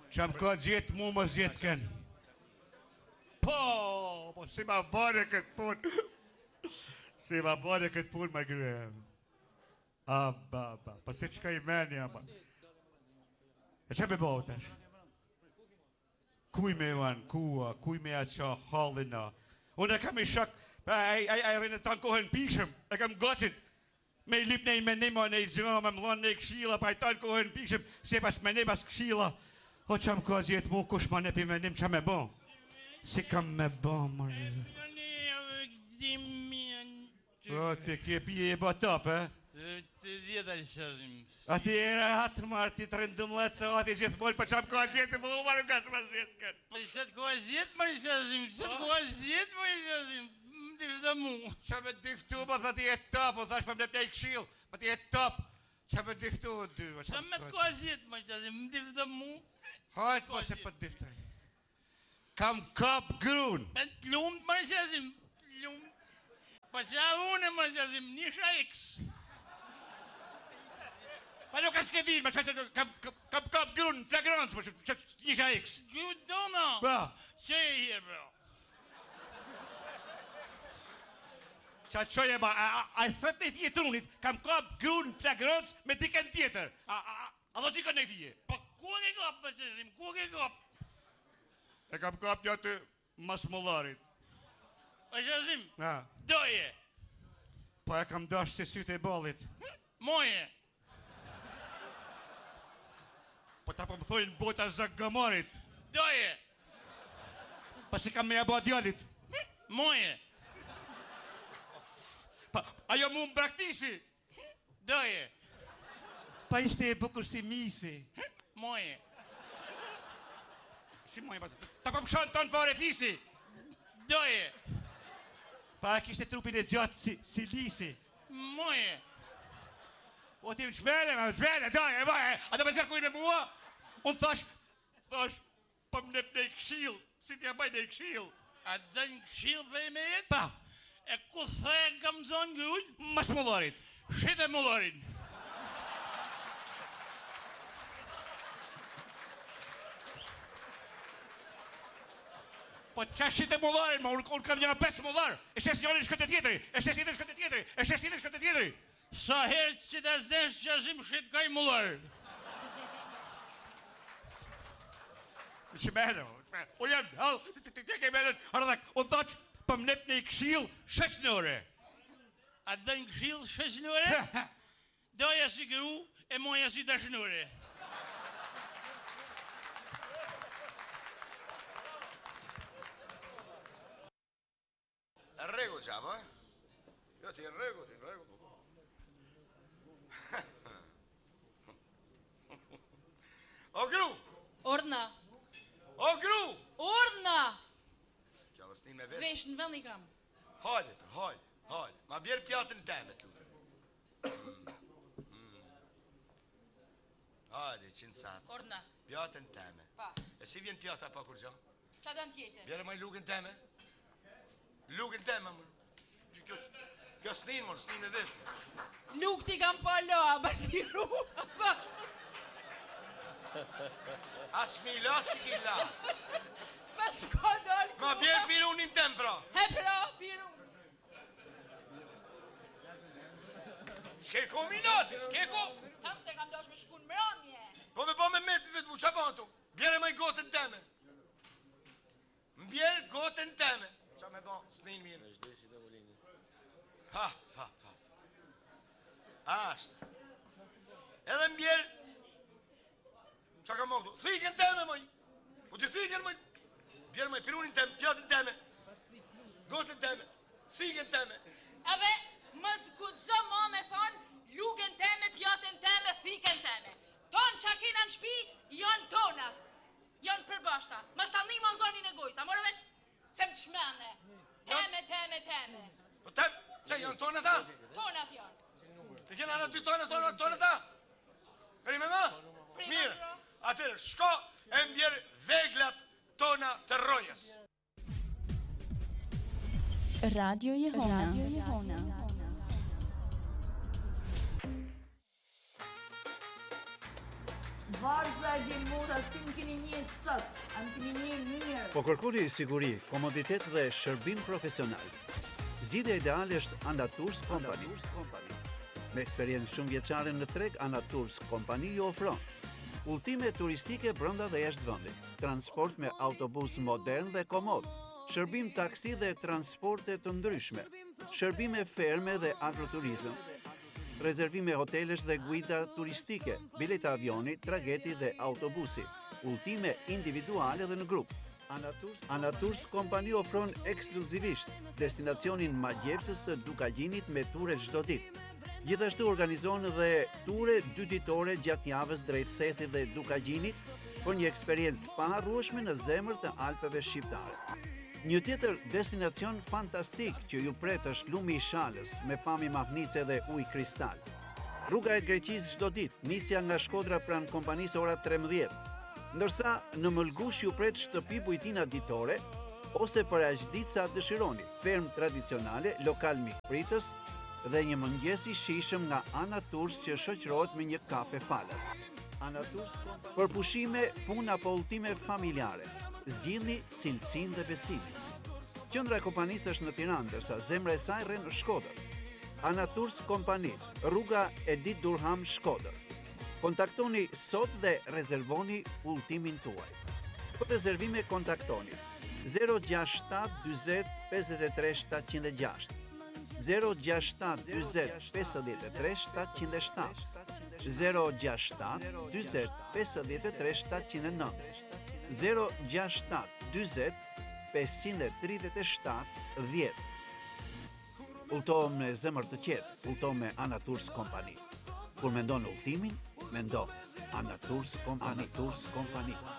Që më ka gjithë mu më zjetë kënë. Po, si ma bërë këtë punë. Si ma bërë këtë punë, ma gryë. Pa se që ka i menja, ma. E që me bëhë tash? Kuj me vanë, kuj me atë që halina. Unë e kam i shak, a i rinë të tanë kohën pishëm, e kam gocit. Me i lip në i menimo, në i zëma, me më lonë në i kshila, pa i tanë kohën pishëm, se pas menim, pas kshila. O që më ka zjetë mu, kush ma në pi menim, që me bëhë? Si kam me bëhë, më rrë. O, të ke pije e batap, e? Të djeta shazim. Ati e ratë marë, ti të rëndumlet se ati gjithë molë, për që më ka zjetë, më umarë nga që më zjetë këtë. Për qëtë ka zjetë, më shazim, qëtë ka zjetë, më shazim, më difta mu. Që me diftu, më ti e top, o thash për më lepne i kshil, më ti e top. Që me diftu, dy, që me ka zjetë, më shazim, më difta mu. Hajtë, po se për diftaj. Kam kap grun. E të lumë, më shazim, lumë. Pa që a une, më shazim, nisha x. Ma nuk ka s'ke din, ma që kam kap grun, flagrantës, ma që nisha x. Good dona. Ba. Që e hje, bro. Qa qoje ma, a i thët në thije trunit, kam kap grun, flagrantës, me diken tjetër. A do qikën në thije? Pa ku ke kap, më shazim, ku ke kap? E kam kap një të masmollarit. Më shazim, Ha. doje, Po e kam dash se sytë e balit. moje. Po ta po më thojnë bota zak gamarit. Doje, Pa se kam me aba djallit. moje. Pa, ajo mu më braktisi. Doje, Pa ishte e bukur si misi. moje. Si mojë, ta po më shanë tonë fare fisi. Doje, Pa e kishte trupin e gjatë si lisi. moje. O ti më shmene, daj, a do me zërkuj me mua? Unë thash, pa më nep në i kshil, si t'ja baj në i kshil. A dënë këshilë për e me jetë? Pa, E ku thejnë kam zonë grullë? mas mullarit. Shite mullorin. Po qa shite mullarin, ma unë kam një 5 mullar. E shes njërin shkët e tjetëri, e shes tjetëri shkët e tjetëri, e shes tjetëri shkët e tjetëri. Sa herë që të zesh që ashim shite ka i mullorin. Që mene, unë jam, ti ke mene, arëdak, unë thaq, pa më nep në i kshil, 6 nëre. A dënë këshilë sheshnore? Doja si gru e moja si dashnore. Në rregull qapa, e? Jo, ti në rregull, O gru! Ordna! O gru! Ordna! Që avësnin me vetë? Vesh në vend i kam. Hajde, hajde. Ma bjerë pjatën teme, të lutëm. Hajde, 100 satë. Ordna. Pjatën teme. Pa. E si vjen pjata pa kur gjo? Qa dënë tjetër? Bjerë ma i lukën teme? Lukën teme, më. Kjo s'nin, më, s'nin me vetë. Luk ti kam pa lo, a bërtiru. As mi la si ki la. Pas ka dalë Ma bjerë pirunin tem, pra. He pra, piru. S'ke ko minati, s'ke ko. Kam se kam dosh me shku në mramje. Po me vetë mu, qa bantu? Bjerë ma i gotën teme. Mbjerë gotën teme. Qa me ban, s'nin mirë. Ha. Ashtë. Edhe mbjerë. Qa ka më këtu? Thikën teme, moj. Po të thikën, moj. Bjerë ma i pirunin teme, pjatën teme. Gotën teme. Thikën teme. Edhe më zgudzo ma me thonë, lugën teme, pjatën teme, thikën teme. Tonë që kina në shpi, janë tonat. Janë përbashta. Më stallni më në zonin e gojsa. Morë vesh, se më qmene. Teme. Po teme, që janë tonë ta? Tonat janë. Të kena në 2 tonë ta? Perime ma? Prima, Mirë. bro. Atërë, shko e mbjerë veglat tona të rojes. Radio Jehona. Varza Gjelmura, si më keni një sot, a më keni një mirë. Po kërkoni siguri, komoditet dhe shërbim profesional. Zgjidhja ideale është Anatours Company. Me eksperiencë shumë vjeçare në treg, Anatours Company ju ofron udhëtime turistike brenda dhe jashtë vendit, transport me autobus modern dhe komod, shërbim taksi dhe transporte të ndryshme, shërbime ferme dhe agroturizëm, rezervime hotelesh dhe guida turistike, bileta avioni, trageti dhe autobusi, udhëtime individuale dhe në grup. Anatours Company ofron ekskluzivisht destinacionin magjepsës të Dukagjinit me ture çdo ditë. Gjithashtu organizon dhe ture 2 ditore gjatë javës drejt Thethit dhe Dukagjinit për një eksperiencë të paharrueshme në zemër të Alpeve shqiptare. Një tjetër destinacion fantastik që ju pret është Lumi i Shalës me pamje mahnice dhe ujë kristal. Rruga e Greqisë çdo ditë, nisja nga Shkodra pranë kompanisë ora 13, ndërsa në Mëlgush ju pret shtëpi bujtina ditore ose për aq ditë sa dëshironi, ferm tradicionale, lokal mikpritës dhe një mëngjes i shijshëm nga Anatours që shoqërohet me një kafe falas. Anatours për pushime, punë apo udhëtime familjare. Zgjidhni cilësinë dhe besimin. Qendra e kompanisë është në Tiranë, ndërsa zemra e saj rren në Shkodër. Anatours Company, rruga Edit Durham, Shkodër. Kontaktoni sot dhe rezervoni udhëtimin tuaj. Për rezervime kontaktoni 067 40 53 706, 067 40 53 707, 067 40 53 709, 067 40 537 10. Udhëtohem me zemër të qetë, udhëtohem me Anatours Company. Kur mendon udhëtimin, mendo Anatours Company.